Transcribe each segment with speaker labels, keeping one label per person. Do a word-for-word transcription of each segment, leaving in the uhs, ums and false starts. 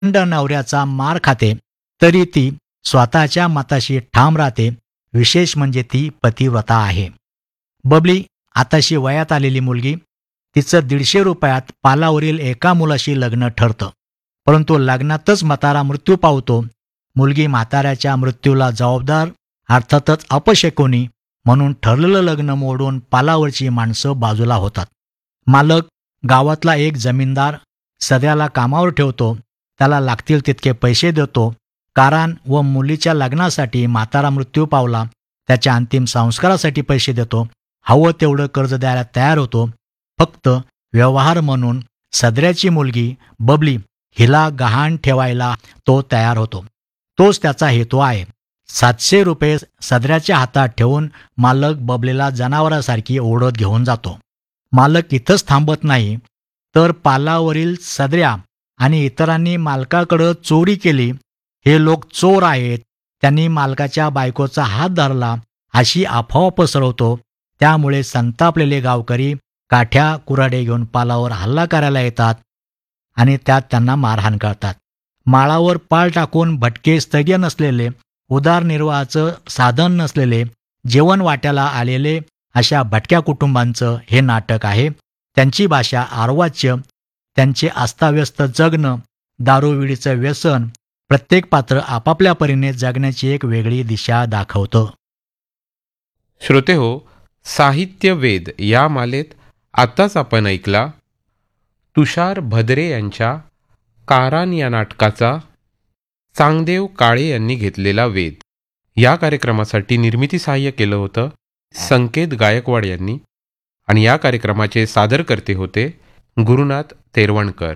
Speaker 1: थंड नवऱ्याचा मार खाते, तरी ती स्वतःच्या मताशी ठाम राहते. विशेष म्हणजे ती पतिव्रता आहे. बबली आताशी वयात आलेली मुलगी. तिचं दीडशे रुपयात पालावरील एका मुलाशी लग्न ठरतं, परंतु लग्नातच म्हातारा मृत्यू पावतो. मुलगी म्हाताऱ्याच्या मृत्यूला जबाबदार, अर्थातच अपशकुनी, म्हणून ठरलेलं लग्न मोडून पालावरची माणसं बाजूला होतात. मालक गावातला एक जमीनदार सध्याला कामावर ठेवतो, त्याला लागतील तितके पैसे देतो. कारण व मुलीच्या लग्नासाठी म्हातारा मृत्यू पावला, त्याच्या अंतिम संस्कारासाठी पैसे देतो. हवं तेवढं कर्ज द्यायला तयार होतो. फक्त व्यवहार म्हणून सदऱ्याची मुलगी बबली हिला गहाण ठेवायला तो तयार होतो. तोच त्याचा हेतू आहे. सातशे रुपये सदऱ्याच्या हातात ठेवून मालक बबलीला जनावरासारखी ओढत घेऊन जातो. मालक इथंच थांबत नाही, तर पालावरील सदऱ्या आणि इतरांनी मालकाकडं चोरी केली, हे लोक चोर आहेत, त्यांनी मालकाच्या बायकोचा हात धरला, अशी अफवा पसरवतो. त्यामुळे संतापलेले गावकरी काठ्या कुऱ्हाडे घेऊन पालावर हल्ला करायला येतात आणि त्यात त्यांना मारहाण करतात. माळावर पाळ टाकून भटके, स्थैर्य नसलेले, उदारनिर्वाहाचं साधन नसलेले, जेवण वाट्याला आलेले अशा भटक्या कुटुंबांचं हे नाटक आहे. त्यांची भाषा अर्वाच्य, त्यांचे अस्ताव्यस्त जगणं, दारूविडीचं व्यसन, प्रत्येक पात्र आपापल्या परीने जगण्याची एक वेगळी दिशा दाखवतं.
Speaker 2: श्रोतेहो, साहित्य वेद या मालेत आत्ताच आपण ऐकला तुषार भद्रे यांच्या कारान या नाटकाचा चांगदेव काळे यांनी घेतलेला वेध. या कार्यक्रमासाठी निर्मिती सहाय्य केलं होतं संकेत गायकवाड यांनी आणि या कार्यक्रमाचे सादरकर्ते होते गुरुनाथ तेरवणकर.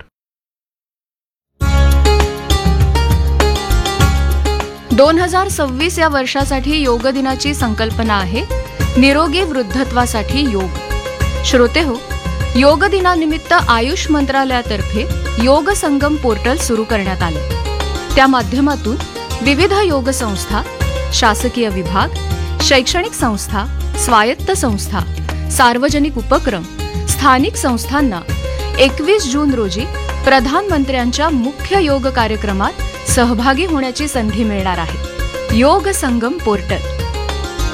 Speaker 3: दोन हजार सव्वीस या वर्षासाठी योग दिनाची संकल्पना आहे निरोगी वृद्धत्वासाठी योग. श्रोते हो, योग दिनानिमित्त आयुष मंत्रालयातर्फे योग संगम पोर्टल सुरू करण्यात आले. त्या माध्यमातून विविध योग संस्था, शासकीय विभाग, शैक्षणिक संस्था, स्वायत्त संस्था, सार्वजनिक उपक्रम, स्थानिक संस्थांना एकवीस जून रोजी प्रधानमंत्र्यांच्या मुख्य योग कार्यक्रमात सहभागी होण्याची संधी मिळणार आहे. योग संगम पोर्टल